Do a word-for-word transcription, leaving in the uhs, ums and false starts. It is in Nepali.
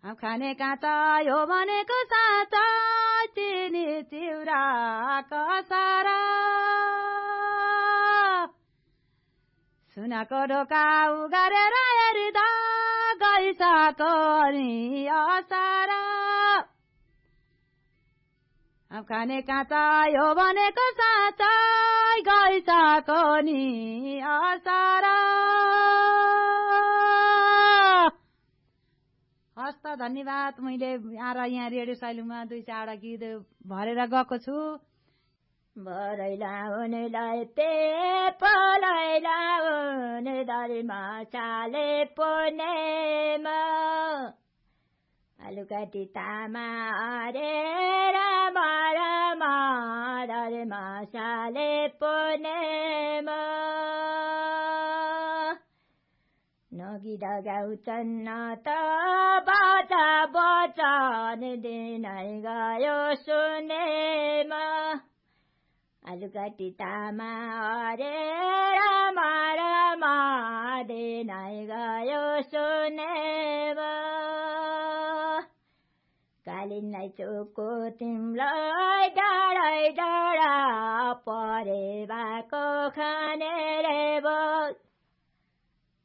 खाने काँचा यो भनेको साँचा चिनी चिउरा कसारा सुनको ढोका उगारेर हेर्दा गइसको नि असारा खाने काँचा यो भनेको साँचा गइसको नि असारा। हस् त धन्यवाद। मैले आएर यहाँ रेडियो साइलुङमा दुई चारवटा गीत भरेर गएको छु। भरैला उनीलाई ते पलैला उनी दरीमा चाले पुनेमा आलुकाटी तामा अरेर मरमा दरीमा चाले पुनेमा नगीत गाउँछन् त बाजा बचन दिनै गयो सुनेमा आलुकाटी तामा अरेर मरमा दिनै गयो सुनेमा कालिनै चोको तिमीलाई डाँडै डाँडा परे भएको खाने रे बो